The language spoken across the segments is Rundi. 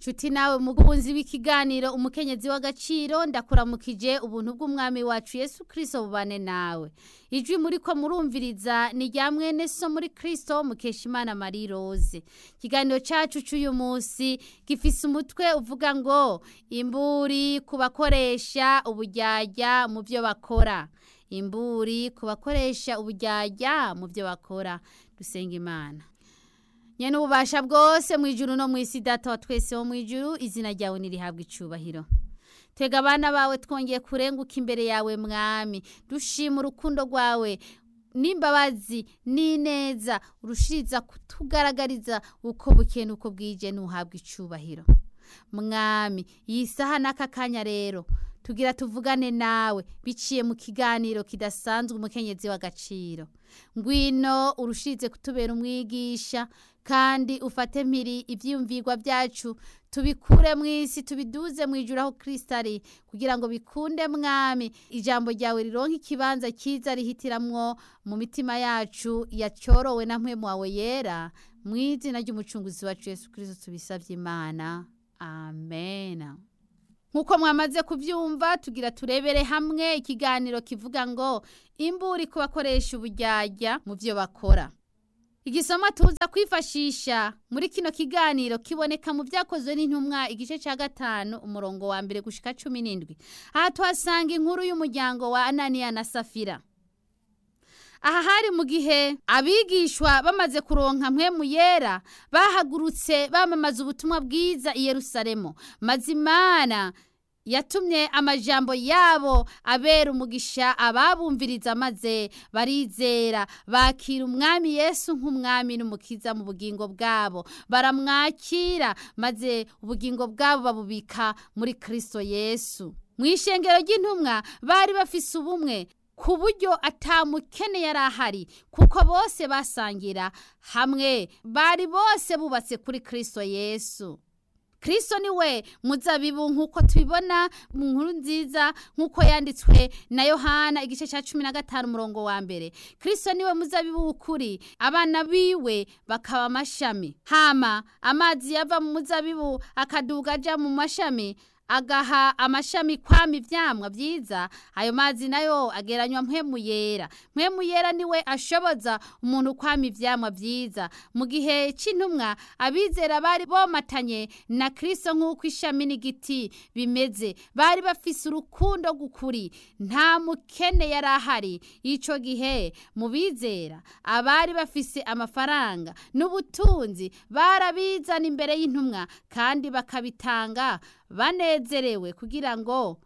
Nshuti nawe mukunzi w'ikiganiro umukenyezi w'agaciro, ndakuramukije ubuntu bw'umwami wacu Yesu Kristo bubane nawe. Ijwi muriko murumviriza ni rya mwene so muri Kristo Mukeshimana Marie Rose. Ikiganiro cacu c'uyu munsi gifise umutwe uvuga ngo imburi kubakoresha uburyarya mu byo bakora. Imburi kubakoresha uburyarya mu byo bakora. Dusenga Imana. Nyene ububasha bwose mwijuru no mwisi, data wa twese wo mwijuru, izina ryawe nirihabwa icubahiro. Twega abana bawe twongeye kurenguka imbere yawe mwami, dushima urukundo rwawe n'imbabazi n'ineza urushiriza kutugaragariza uko bukeye nuko bwije, nuhabwa icubahiro. Mwami, iyi saha n'aka kanya rero tugira tuvugane nawe biciye mu kiganiro kidasanzwe umukenyezi w'agaciro. Ngwino urushirize kutubera umwigisha, kandi ufate mpiri ivyiyumvirwa byacu tubikure mw'isi tubiduze mwijuru aho Kristo ari, kugira ngo bikunde mwami ijambo ryawe rironke ikibanza cyiza rihitiramwo mu mitima yacu yacorowe na mpwemu wawe yera, mw'izina ry'umucunguzi wacu Yesu Kristo tubisavye Imana, amen. Nkuko mwamaze kuvyumva, tugira turebere hamwe ikiganiro kivuga ngo imburi kubakoresha uburyarya mu byo bakora. Igisoma tuza kwifashisha muri kino kiganiro kiboneka mu byakozwe n'intumwa igice ca 5 umurongo wa 1 gushika 17. Aha tuhasanga inkuru y'umuryango wa Ananiya na Safira. Aha hari mu gihe abigishwa bamaze kuronka mpwemu yera, bahagurutse bamamaza ubutumwa bwiza i Yerusalemu. Mazimana yatumye amajambo yabo abera umugisha ababumviriza, maze barizera bakira umwami Yesu nk'umwami n'umukiza mu bugingo bwabo. Baramwakira maze ubugingo bwabo babubika muri Kristo Yesu. Mw'ishengero ry'intumwa bari bafise ubumwe ku buryo atamukene yari ahari, kuko bose basangira hamwe, bari bose bubatse kuri Kristo Yesu. Kristo niwe muzabibu nkuko tubibona mu nkuru nziza nkuko yanditswe na Yohana igice ca 15 umurongo wa 1. Kristo niwe muzabibu w'ukuri, abana biwe bakaba amashami. Hama amazi yava mu muzabibu akaduga aja mu mashami, agaha amashami kwama ivyamwa vyiza. Ayo mazi nayo ageranywa mpwemu yera. Mpwemu yera niwe ashoboza umuntu kwama ivyamwa vyiza. Mu gihe c'intumwa abizera bari bomatanye na Kristo nk'uko ishami n'igiti bimeze, bari bafise urukundo gukuri, nta mukene yari ahari. Ico gihe mu bizera abari bafise amafaranga n'ubutunzi barabizana imbere y'intumwa, kandi bakabitanga banezerewe kugira ngo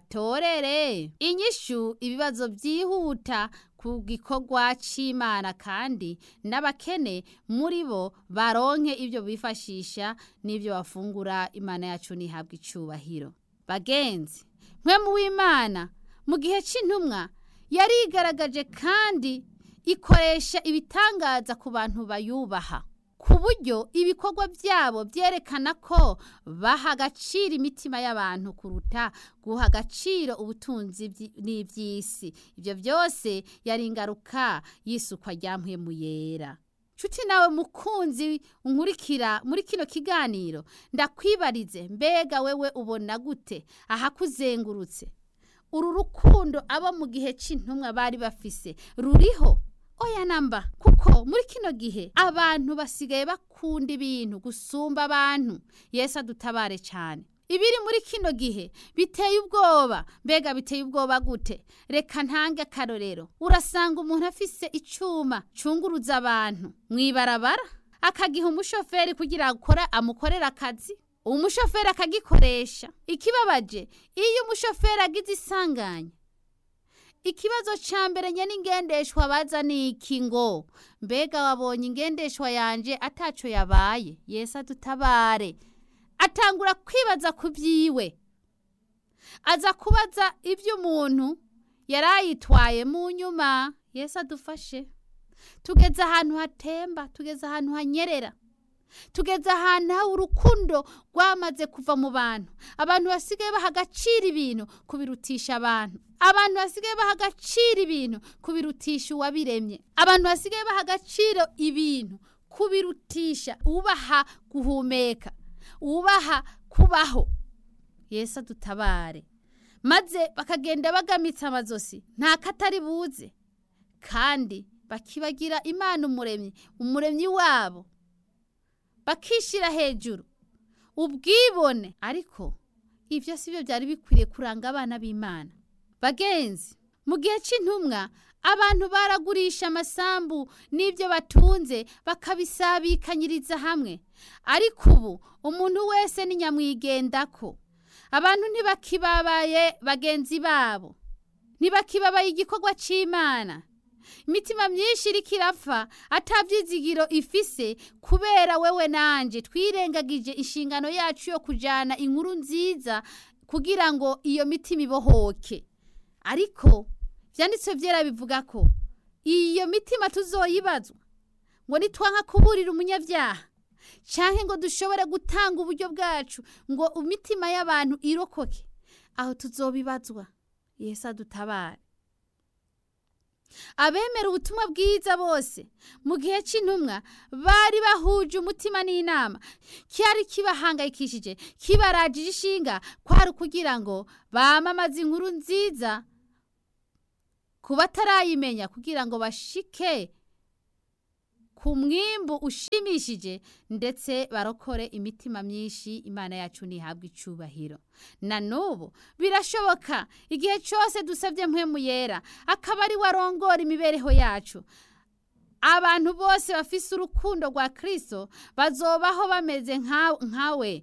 batorere inyishu ibibazo byihuta ku gikorwa c'Imana, kandi n'abakene muri bo baronke ibyo bifashisha n'ibyo bafungura. Imana yacu nihabwa icubahiro. Bagenzi, mpwemu w'Imana mu gihe c'intumwa yarigaragaje kandi ikoresha ibitangaza ku bantu bayubaha, ku buryo ibikorwa byabo byerekana ko baha agaciro imitima y'abantu kuruta guha agaciro ubutunzi n'iby'isi. Ibyo byose yari ingaruka y'isukwa rya mpwemu yera. Nshuti nawe mukunzi unkurikira muri kino kiganiro, ndakwibarize, mbega wewe ubona gute ahakuzengurutse? Uru rukundo abo mu gihe c'intumwa bari bafise ruriho? Oya namba, kuko muri kino gihe abantu basigaye bakunda ibintu gusumba abantu. Yesu adutabare cyane. Ibiri muri kino gihe biteye ubwoba. Mbega biteye ubwoba gute? Reka ntange akarorero. Urasanga umuntu afise icuma cunguruza abantu mwibarabara, akagiha umushoferi kugira akora amukorera akazi, umushoferi akagikoresha. Ikibabaje, iyo umushoferi agize isanganya, ikibazo ca mbere nyene ingendeshwa baza niki ngo mbega wabonye ingendeshwa yanje ataco yabaye? Yesu adutabare. Atangura kwibaza kubyiwe, aza kubaza ibyo umuntu yarayitwaye mu nyuma. Yesu adufashe. Tugeze ahantu hatemba, tugeze ahantu hanyerera, tugeze ahantu aho urukundo rwamaze kuva mu bantu. Abantu basigaye baha agaciro ibintu kubirutisha abantu. Abantu basigaye baha agaciro ibintu kubirutisha uwabiremye. Abantu basigaye baha agaciro ibintu kubirutisha ubaha guhumeka. ubaha kubaho. Yesu adutabare. Maze bakagenda bagamitse amazosi nta katari buze, kandi bakibagira Imana umuremyi wabo, bakishira hejuru ubwibone. Ariko ivyo sibyo byari bikwiriye kuranga abana b'Imana. Bagenzi, mu gihe c'intumwa abantu baragurisha amasambu n'ibyo batunze bakabisabikanyiriza hamwe, ariko ubu umuntu wese ni nyamwigendako. Abantu ntibakibabaye bagenzi babo, ntibakibabaye igikorwa c'Imana. Imitima myinshi iriko irapfa atavyizigiro ifise, kubera wewe nanje twirengagije inshingano yacu yo kujana inkuru nziza kugira ngo iyo mitima ibohoke. Ariko vyanditswe vyera bivuga ko iyo mitima tuzoyibazwa ngo nitwanka kuburira umunyavyaha, canke ngo dushobore gutanga uburyo bwacu ngo imitima y'abantu irokoke, aho tuzobibazwa. Yesu adutabare. Abemera ubutumwa bwiza bose mu gihe c'intumwa bari bahuje umutima n'inama. Cyari kibahangayikishije, kibarajije ishinga, kwari kugira ngo bamamaze inkuru nziza ku batarayimenya, kugira ngo bashike ku mwimbu ushimishije, ndetse barokore imitima myinshi. Imana yacu nihabwa icubahiro. Na nubu birashoboka, igihe cyose dusabye mpwemu yera akaba ari warongora imibereho yacu. Abantu bose bafise urukundo rwa Kristo bazobaho bameze nkawe,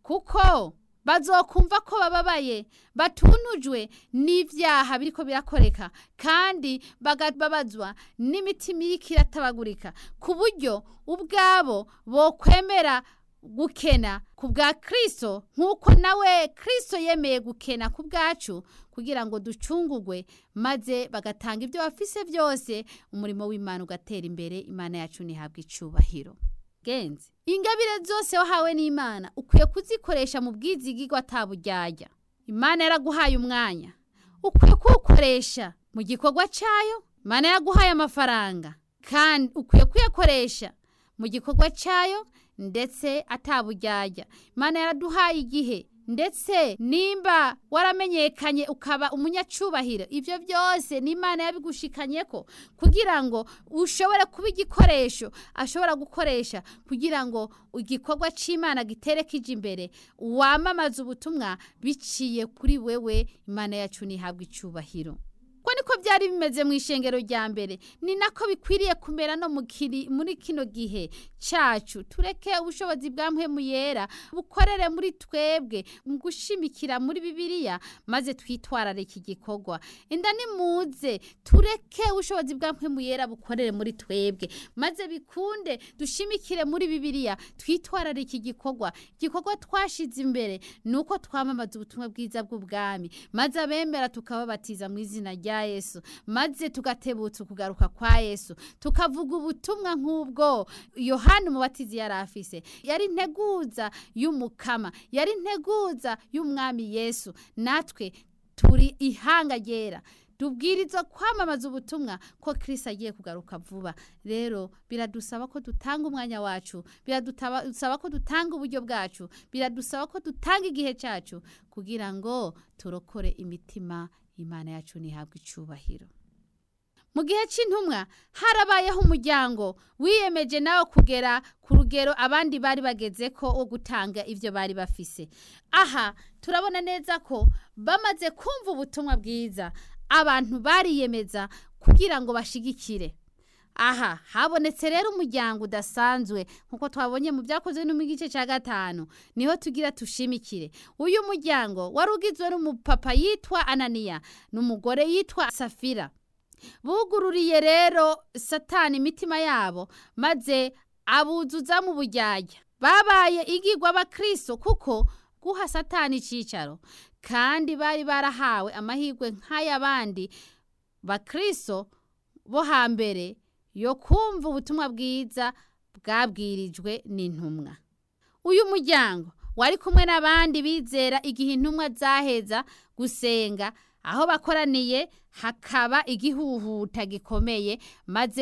kuko bazokumva ko bababaye, batunujwe n'ivyaha biriko birakoreka, kandi bagababazwa n'imitima iriko iratabagurika, ku buryo ubwabo bokwemera gukena ku bwa Kristo, nk'uko nawe Kristo yemeye gukena ku bwacu, kugira ngo ducungurwe, maze bagatanga ibyo bafise byose, umurimo w'Imana ugatera imbere. Imana yacu nihabwa icubahiro. Genzi, ingabire zose wahawe n'Imana ukwiye kuzikoresha mu bwizigirwa ataburyarya. Imana yaraguhaye umwanya, ukwiye kuwukoresha mu gikorwa cyayo. Imana yaguhaye amafaranga, kandi ukwiye kuyakoresha mu gikorwa cyayo, ndetse ataburyarya. Imana yaraduhaye igihe, ndetse nimba waramenyekanye ukaba umunyacubahiro, ivyo byose n'Imana yabigushikanyeko, kugira ngo ushobore kuba igikoresho ashobora gukoresha, kugira ngo igikorwa c'Imana gitere kije imbere, wamamaza ubutumwa biciye kuri wewe. Imana yacu nihabwa icubahiro. Ko niko byari bimeze mu ishengero rya mbere, ni nako bikwiriye kumera no muri kino gihe cacu. Tureke ubushobozi bwa mpwemu yera bukorere muri twebwe, mu gushimikira muri Bibiliya, maze twitwarare iki gikorwa. Inda nimuze tureke ubushobozi bwa mpwemu yera bukorere muri twebwe, maze bikunde dushimikire muri Bibiliya, twitwarare iki gikorwa. Igikorwa twashize imbere nuko twamamaza ubutumwa bwiza bw'ubwami, maze abemera tukababatiza mu izina rya Yesu, maze tugatebutsa kugaruka kwa Yesu, tukavuga ubutumwa nk'ubwo Yohana umubatizi yari afise. Yari integuza y'umukama, yari integuza y'umwami Yesu. Natwe turi ihanga ryera, tubwiriza kwamamaza ubutumwa ko Kristo agiye kugaruka vuba. Rero biradusaba ko dutanga umwanya wacu, biradusaba ko dutanga uburyo bwacu, biradusaba ko dutanga igihe cyacu, kugira ngo turokore imitima. Imana yacu nihabwa icubahiro. Mu gihe c'intumwa harabayeho umuryango wiyemeje nawo kugera ku rugero abandi bari bagezeko wo gutanga ivyo bari bafise. Aha turabona neza ko bamaze kumva ubutumwa bwiza, abantu bariyemeza kugira ngo bashigikire. Aha habonetse rero umuryango udasanzwe, nkuko twabonye mu byakozwe no mu gice cya 5, niho tugira tushimikire. Uyu muryango warugizwe n'umupapa yitwa Ananiya n'umugore yitwa Safira. Bugururiye rero Satani imitima yabo, maze abuzuza mu buryarya. Babaye igigwa abakristo kuko guha Satani icicaro, kandi bari barahawe amahirwe nk'ayabandi bakristo bo hambere yo kumva ubutumwa bwiza bwabwirijwe n'intumwa. Uyu muryango wari kumwe n'abandi bizera igihe intumwa zaheza gusenga, aho bakoraniye hakaba igihuhuta gikomeye, maze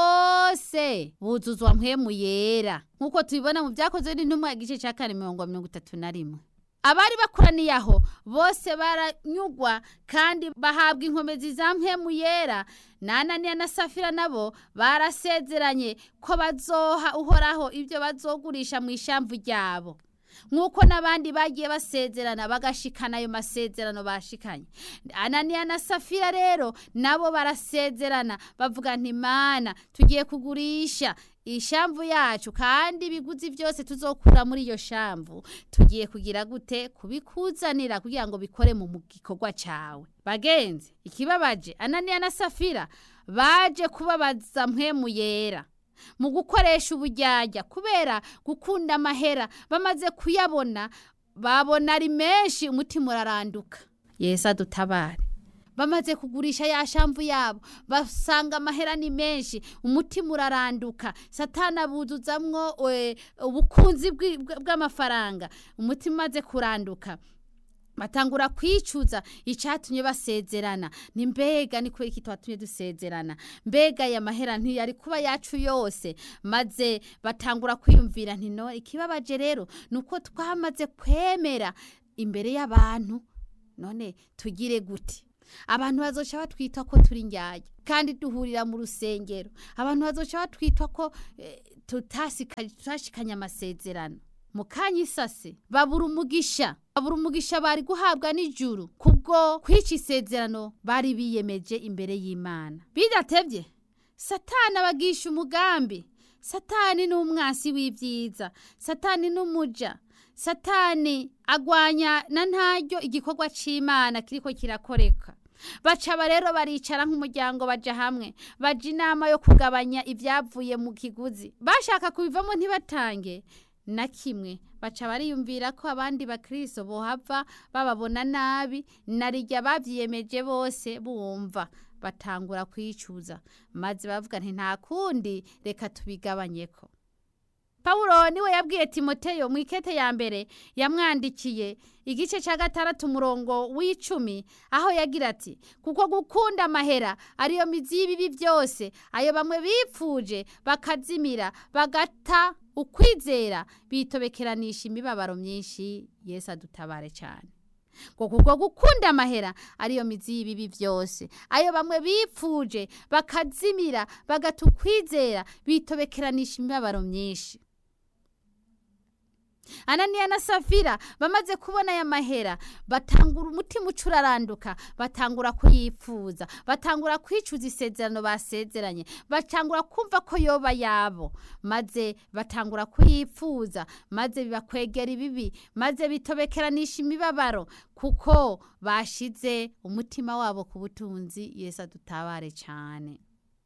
bose buzuzwa mpwemu yera, nk'uko tubibona mu Byakozwe n'Intumwa igice cya 4:31. Abari bakoraniye aho bose baranyugwa kandi bahabwa inkomezi za mpwemu yera. Na Ananiya na Safira nabo barasezeranye ko bazoha Uhoraho ibyo bazogurisha mu ishamvu ryabo, nk'uko n'abandi bagiye basezerana bagashikana ayo masezerano bashikanye. Ananiya na Safira rero nabo barasezerana bavuga nti Mana, tugiye kugurisha ishamvu yacu, kandi ibiguzi byose tuzokura muri iyo shamvu tugiye kugira gute? Kubikuzanira kugira ngo bikore mu gikorwa cyawe. Bagenzi, ikibabaje, Ananiya na Safira baje kubabaza mpwemu yera mu gukoresha uburyarya kubera gukunda amahera. Bamaze kuyabona babona ari menshi, umutima uraranduka. Yesu adutabare. Bamaze kugurisha ya shamvu yabo basanga amahera ni menshi, umutima uraranduka. Satani abuzuzamwo ubukunzi bw'amafaranga, umutima maze kuranduka batangura kwicuza icyatumye basezerana. Ni mbega ni kubera iki twatumye dusezerana? Mbega aya mahera ntiyari kuba yacu yose? Maze batangura kwiyumvira nti no, ikibabaje rero nuko twamaze kwemera imbere y'abantu, none tugire gute? Abantu bazoca batwita ko turi njyaye kandi duhurira mu rusengero. Abantu bazoca batwita ko tutashikanye amasezerano. Mukanyisase babura umugisha bari guhabwa n'ijuru kubwo kwica isezerano bari biyemeje imbere y'Imana. Bidatevye Satani abagisha umugambi. Satani ni umwasi w'ibyiza, Satani n'umuja, Satani agwanya na ntaryo igikorwa c'Imana kiriko kirakoreka. Baca rero baricara nk'umuryango, baja hamwe, baja inama yo kugabanya ibyavuye mu kiguzi. Bashaka kubivamo ntibatange na kimwe, baca bariyumvira ko abandi bakristo bohava bababona nabi, narirya bavyiyemeje bose bumva. Batangura kwicuza, maze bavuga nti nta kundi, reka tubigabanyeko. Paulo niwe yabwiye Timoteyo mu ikete ya mbere yamwandikiye igice cya 6:10, aho yagira ati, kuko gukunda amahera ariyo mizi y'ibibi byose, ayo bamwe bipfuje bakazimira bagata ukwizera, bitobekeranisha imibabaro myinshi. Yesu adutabare cyane. Kuko gukunda amahera ariyo mizi y'ibibi byose, ayo bamwe bipfuje bakazimira bagata ukwizera, bitobekeranisha imibabaro myinshi. Ananiya na Safira bamaze kubona aya mahera, batangura umutima ucuraranduka, batangura kuyipfuza, batangura kwicuza isezerano basezeranye, batangura kumva ko yoba yabo, maze batangura kuyipfuza, maze bibakwegera ibibi, maze bitobekeranisha imibabaro, kuko bashize umutima wabo ku butunzi. Yesu adutabare cyane.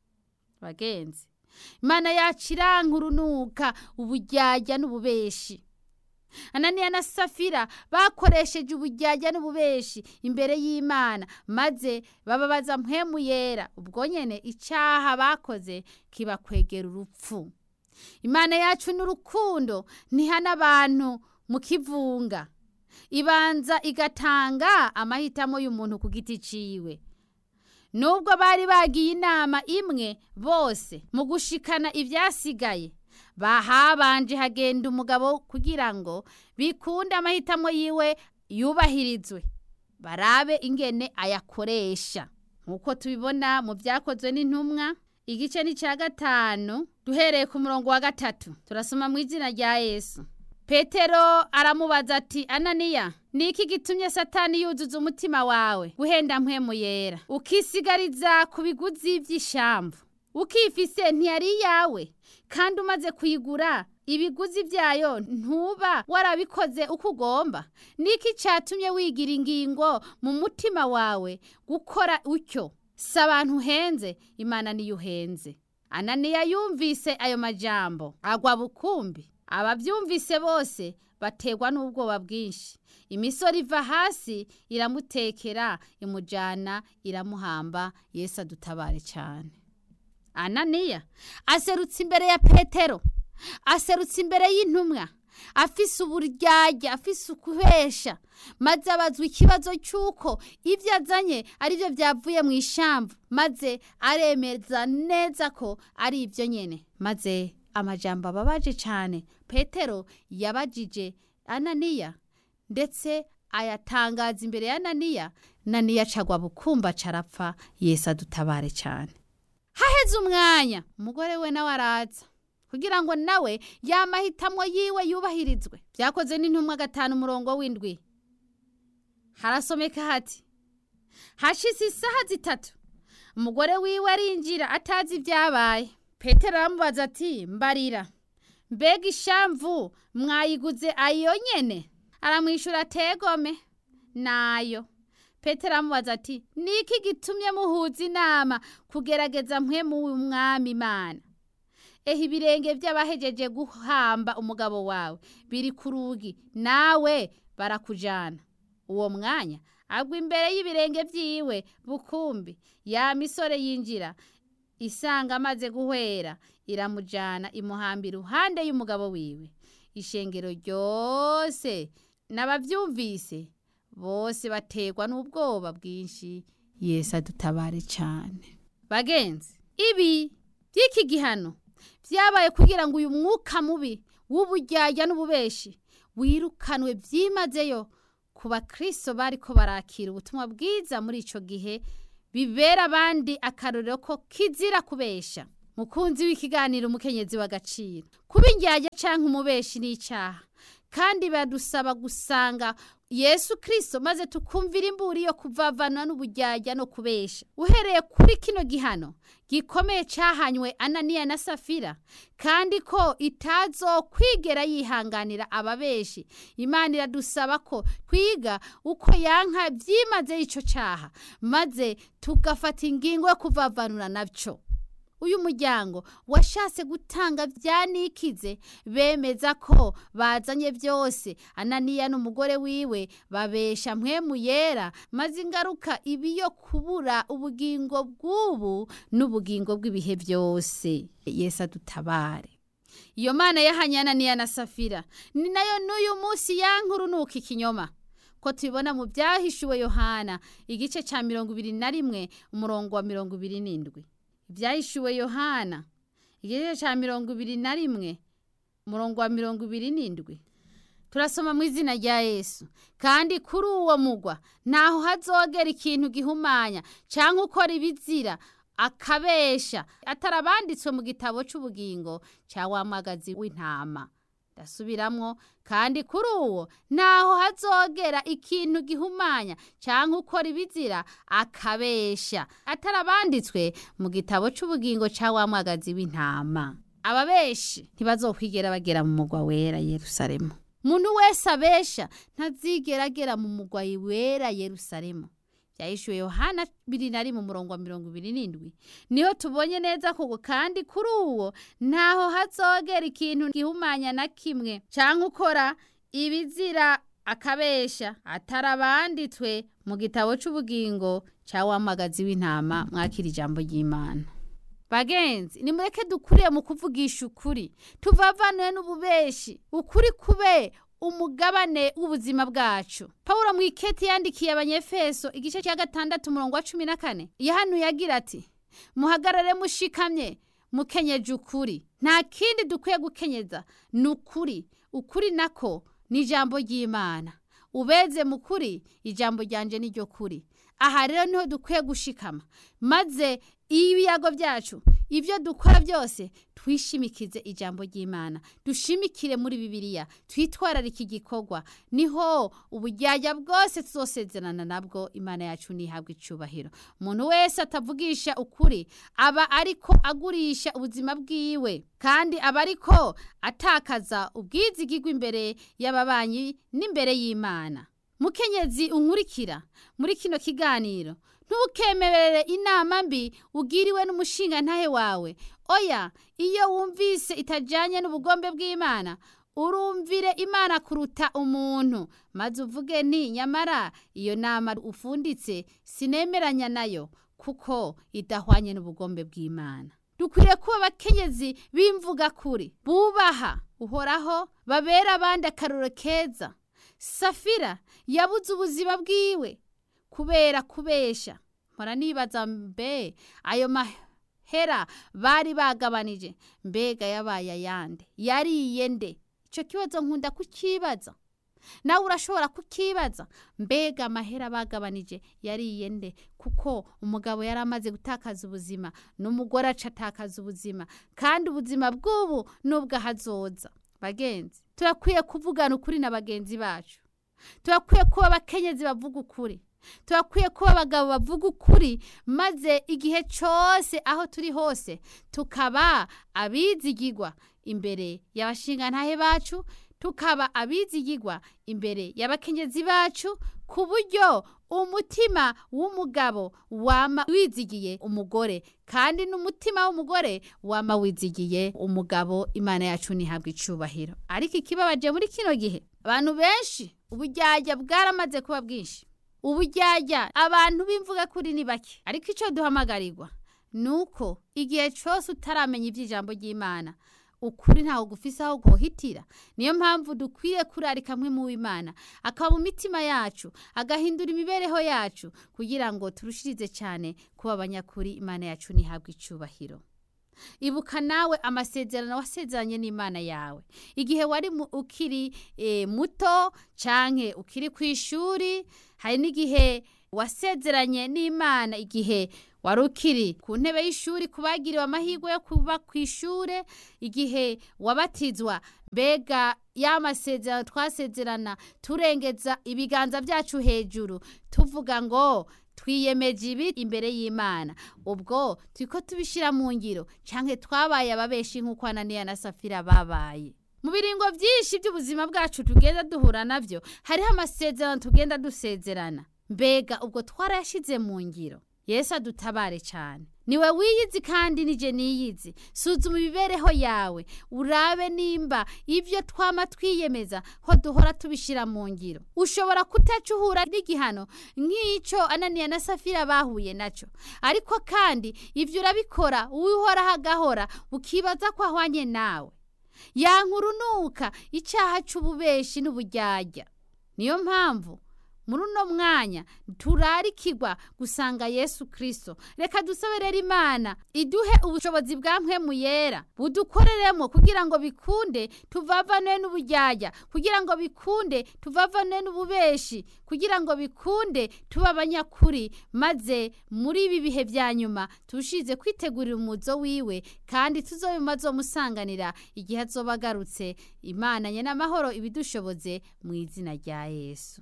Bagenzi, Imana yacu irankurunuka uburyarya n'ububeshi. Ananiya na Safira bakoresheje uburyarya n'ububeshi imbere y'Imana, maze bababaza mpwemu yera. Ubwo nyene icyaha bakoze kibakwegera urupfu. Imana yacu n'urukundo, ntihana abantu mu kivunga, ibanza igatanga amahitamo y'umuntu ku giti ciwe. Nubwo bari bagiye inama imwe bose mu gushikana ivyasigaye, bahabanje hagenda umugabo kugira ngo bikunde amahitamo yiwe yubahirizwe, barabe ingene ayakoresha. Nkuko tubibona mu Byakozwe n'Intumwa igice ni cya 5 duhereye ku murongo wa 3, turasoma mu izina rya Yesu. Petero aramubaza ati, Ananiya, niki gitumye Satani yuzuza umutima wawe guhenda mpwemu yera, ukisigariza ku biguzi by'ishamvu? Ukifise ntiyari yawe, kandi umaze kuyigura ibiguzi byayo ntuba warabikoze uko ugomba? Niki cyatumye wigira ingingo mu mutima wawe gukora utyo? Si abantu uhenze, Imana niyo uhenze. Ananiya yumvise ayo majambo agwa bukumbi. Abavyumvise bose bategwa n'ubwoba bwinshi. Imisori iva hasi iramutekera, imujana iramuhamba. Yesu adutabare cyane. Ananiya aserutse imbere ya Petero, aserutse imbere y'intumwa, afise uburyarya, afise ukubesha, maze abazwa ikibazo cy'uko ibyo azanye ari byo byavuye mu ishamvu, maze aremeza neza ko ari ibyo nyene. Maze amajambo ababaje cyane Petero yabajije Ananiya, ndetse ayatangaza imbere ya Ananiya. Ananiya acagwa bukumba carapfa. Yesu adutabare cyane. Haheze umwanya umugore we nawe araza kugira ngo nawe yamahitamwo yiwe yubahirizwe. Byakoze n'intumwa 5:7 harasomeka hati, hashise isaha 3 umugore wiwe arinjira atazi ibyabaye. Petero aramubaza ati, mbarira, mbega ishamvu mwayiguze ayo nyene? Aramwishura tegome nayo. Petero aramubaza ati, niki gitumye muhuza inama kugerageza mpwemu w'umwami Imana? Ibirenge by'abahejeje guhamba umugabo wawe biri ku rugi, nawe barakujana. Uwo mwanya agwa imbere y'ibirenge byiwe bukumbi. Ya misore yinjira isanga amaze guhwera, iramujana imuhamba iruhande y'umugabo wiwe. Ishengero ryose n'abavyumvise bose bategwa n'ubwoba bwinshi. Yesu adutabare cyane. Bagenzi, ibi by'iki gihano byabaye kugira ngo uyu mwuka mubi w'uburyarya n'ububeshi wirukanwe byimazeyo ku bakristo bariko barakira ubutumwa bwiza muri ico gihe, bibera abandi akarorero ko kizira kubesha. Mukunzi w'ikiganiro umukenyezi w'agaciro, kuba indyarya canke umubeshi n'icaha, kandi badusaba gusanga Yesu Kristo maze tukumvira imburi yo kuvavanwa n'uburyarya no kubesha. Uhereye kuri kino gihano gikomeye cyahanywe Ananiya na Safira, kandi ko itazokwigera yihanganira ababeshi, Imana iradusaba ko twiga uko yanka byimaze ico cyaha, maze tugafata ingingo yo kuvavanura nabyo. Uyu muryango washatse gutanga byanikize, bemeza ko bazanye byose. Ananiya n'umugore wiwe babesha mpwemu yera, maze ingaruka ibiyo kubura ubugingo bw'ubu n'ubugingo bw'ibihe byose. Yesu adutabare. Iyo Mana yahanye Ananiya na Safira ni nayo n'uyu munsi yankurunuka ikinyoma, ko tubibona mu byahishuwe Yohana igice cya 21 umurongo wa 27. Ibyahishuwe Yohana igice cya 21 umurongo wa 27. Turasoma mu izina rya Yesu. Kandi kuri uwo mugwa naho hazogera ikintu gihumanya canke ukora ibizira akabesha atarabanditswe mu gitabo c'ubugingo cya wa mwagazi w'intama. Ndasubiramwo, kandi kuri uwo naho hazogera ikintu gihumanya canke ukora ibizira akabesha atarabanditswe mu gitabo c'ubugingo cya wa mwagazi w'intama. Ababeshi ntibazokwigera bagera mu mugwa wera Yerusalemu. Muntu wese abesha ntazigera agera mu mugwa wera Yerusalemu. Byahishuwe Yohana 2 umurongo wa 27. Niho tubonye neza ko kandi kuri uwo ntaho hazogera ikintu gihumanya na kimwe canke ukora ibizira akabesha atarabanditswe mu gitabo c'ubugingo cya wa mwagazi w'intama. Mwakira ijambo ry'Imana. Bagenzi, nimureke dukuriye mu kuvugisha ukuri, tuvavanwe n'ububeshi, ukuri kube umugabane w'ubuzima bwacu. Paulo mwiketi yandikiye Abanyefeso igice cya 6 umurongo wa 14 yahanuye agira ati, muhagarare mushikamye mukenyeje ukuri. Nta kindi dukwiye gukenyeza n'ukuri. Ukuri nako ni ijambo ry'Imana. Ubeze mukuri, ijambo ryanje niryo kuri. Aha rero niho dukwiye gushikama, maze ibiyago byacu, ibyo dukora byose twishimikize ijambo ry'Imana, dushimikire muri Bibiliya, twitwararike igikorwa. Niho uburyarya bwose tuzosezerana nabwo. Imana yacu nihabwe icubahiro. Umuntu wese atavugisha ukuri aba ariko agurisha ubuzima bwiwe, kandi aba ariko atakaza ubwizigirwa imbere y'ababanyi n'imbere y'Imana. Mukenyezi unkurikira muri kino kiganiro, ntukemerere inama mbi ugiriwe n'umushinga ntahe wawe. Oya, iyo wumvise itajanye n'ubugombe bw'Imana, urumvire Imana kuruta umuntu, maze uvuge nti nyamara iyo nama ufunditse sinemeranya nayo kuko idahwanye n'ubugombe bw'Imana. dukwiye kuba abakenyezi b'imvuga kuri bubaha uhoraho, babera abandi akarorero keza. Safira yabuze ubuzima bwiwe kubera kubesha. Mpora nibaza mbe ayo mahera bari bagabanije mbega yabaye ayande, yariye nde? Ico kibazo nkunda kukibaza. Nawe urashobora kukibaza, mbega amahera bagabanije yariye nde? Kuko umugabo yari amaze gutakaza ubuzima, n'umugore aca atakaza ubuzima, kandi ubuzima bw'ubu nubwo ahazoza. Bagenzi, turakwiye kuvugana ukuri na bagenzi bacu. Turakwiye kuba abakenyezi bavuga ukuri. Turakwiye kuba abagabo bavuga ukuri, maze igihe cyose aho turi hose tukaba abizigirwa imbere y'abashingantahe bacu, tukaba abizigirwa imbere y'abakenyezi bacu, ku buryo umutima w'umugabo wama wizigiye umugore, kandi n'umutima w'umugore wama wizigiye umugabo. Imana yacu nihabwa icubahiro. Ariko ikibabaje muri kino gihe, abantu benshi uburyarya bwaramaze kuba bwinshi. Uburyarya abantu bimvuga kuri ni bake, ariko ico duhamagarirwa nuko igihe cyose utaramenya iby'ijambo ry'Imana, ukuri ntaho gufise aho gohitira. Niyo mpamvu dukwiye kurarika mwe mu Imana, akaba mu mitima yacu, agahindura imibereho yacu, kugira ngo turushirize cyane kuba abanyakuri. Imana yacu nihabwa icubahiro. Ibuka nawe amasezerano wasezeranye n'Imana yawe igihe wari ukiri muto canke ukiri kw'ishuri. Hari n'igihe wasezeranye n'Imana igihe wari ukiri ku ntebe y'ishuri, kubagiriwe amahirwe yo kuba kw'ishure, igihe wabatizwa. Mbega ya masezerano twasezerana turengeza ibiganza byacu hejuru, tuvuga ngo twiyemeje ibi imbere y'Imana. Ubwo turiko tubishira mu ngiro, canke twabaye ababeshi nk'uko Ananiya na Safira babaye? Mu biringo byinshi by'ubuzima bwacu tugenda duhura navyo, hariho amasezerano tugenda dusezerana. Mbega ubwo twarayashize mu ngiro? Yesu adutabare cyane. Niwe wiyizi kandi nije niyizi. Suzuma imibereho yawe, urabe nimba ivyo twama twiyemeza ho duhora tubishira mu ngiro. Ushobora kutacuhura n'igihano nk'ico Ananiya na Safira bahuye naco, ariko kandi ivyo urabikora uhora hagahora, ukibaza ko ahwanye nawe. Yankurunuka icyaha c'ububeshi n'uburyarya. Niyo mpamvu muri uno mwanya turarikirwa gusanga Yesu Kristo. Reka dusaberera Imana iduhe ubushobozi bwa mpwemu yera budukoreremo, kugira ngo bikunde tuvavane n'uburyarya, kugira ngo bikunde tuvavane n'ububeshi, kugira ngo bikunde tuba abanyakuri, maze muri ibi bihe vya nyuma tushize kwitegurira umuzo wiwe, kandi tuzobimazo musanganira igihe azobagarutse. Imana nyene amahoro ibidushoboze mu izina rya Yesu.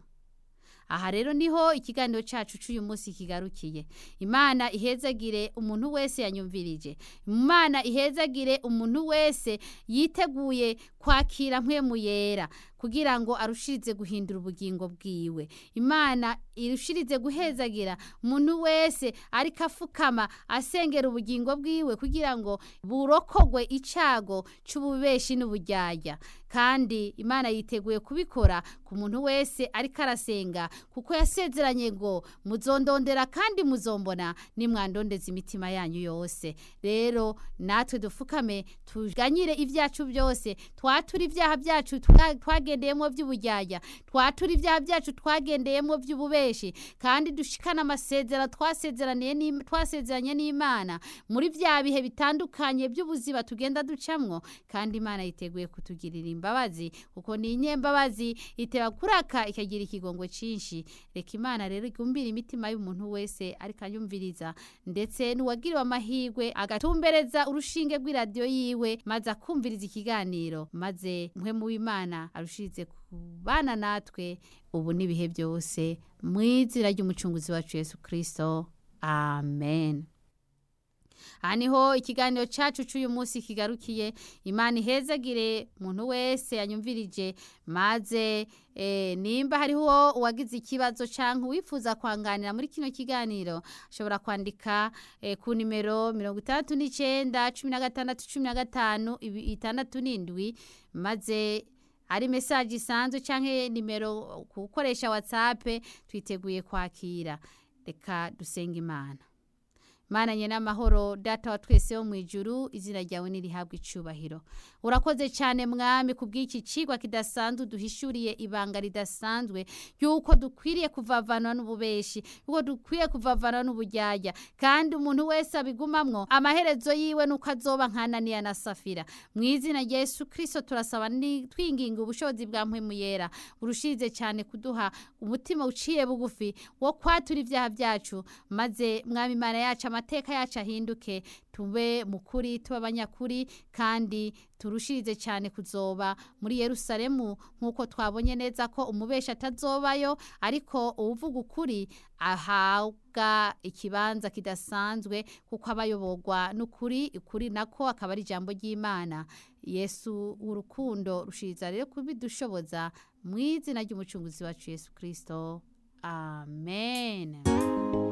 Aha rero niho ikiganiro cyacu cy'uyu munsi kigarukiye. Imana ihezagire umuntu wese yanyumvirije. Imana ihezagire umuntu wese yiteguye kwakira mpwemu yera, kugira ngo arushirize guhindura ubugingo bwiwe. Imana irushirize guhezagira umuntu wese ariko afukama asengera ubugingo bwiwe, kugira ngo burokogwe icago c'ububeshi n'uburyarya. Kandi Imana yiteguye kubikora ku muntu wese ariko arasenga, kuko yasezeranye ngo muzondondera kandi muzombona nimwandondeza imitima yanyu yose. Rero natwe dufukame tuganyire ivyacu byose, twatura ibyaha byacu twagendeyemo by'uburyarya, twatura ibyaha byacu twagendeyemo by'ububeshi, kandi dushikana amasezerano twasezeranye n'Imana muri vya bihe bitandukanye by'ubuzima tugenda ducamwo. Kandi Imana yiteguye kutugirira imbabazi, kuko ni inyembabazi, iteba kuraka ikagira ikigongwe cinshi. Reka Imana rero igumbira imitima y'umuntu wese ariko anyumviriza, ndetse n'uwagiriwe amahirwe agatumbereza urushinge rw'iradiyo yiwe, maze akumviriza ikiganiro, maze mpwemu w'Imana arushirize kubana natwe ubu n'ibihe byose, mu izina ry'umucunguzi wacu Yesu Kristo. Amen. Haniho ikiganiro cyacu cy'uyu munsi kigarukiye. Imana ihezagire umuntu wese yanyumvirije, maze nimba hariho uwagize ikibazo canke wifuza kwanganira muri kino kiganiro, ashobora kwandika ku nimero 69161567, maze ari message isanzwe canke nimero gukoresha WhatsApp, twiteguye kwakira. Reka dusenga Imana. Mana nye n'amahoro data wa twese wo mwijuru, izina ryawe nirihabwa icubahiro. Urakoze cyane mwami kubw'iki cigwa kidasanzwe duhishuriye ibanga ridasanzwe yuko dukwiriye kuvavanwa n'ububeshi, yuko dukwiye kuvavanwa n'uburyarya, kandi umuntu wese abigumamwo amaherezo yiwe nuko azoba nka Ananiya na Safira. Mu izina rya Yesu Kristo turasaba twinginga ubushobozi bwa Mpwemu Yera urushize cyane kuduha umutima uciye bugufi wo kwatura ivyaha byacu, maze mwami Imana yacu amateka yacu ahinduke, tube mukuri, tube abanyakuri, kandi turushirize cyane kuzoba muri Yerusalemu nkuko twabonye neza ko umubesha atazobayo, ariko uvuga ukuri ahabwa ikibanza kidasanzwe kuko abayoborwa n'ukuri, ukuri nako akaba ari ijambo ry'Imana. Yesu urukundo rushiriza rero kubidushoboza mu izina ry'umucunguzi wacu Yesu Kristo. Amen.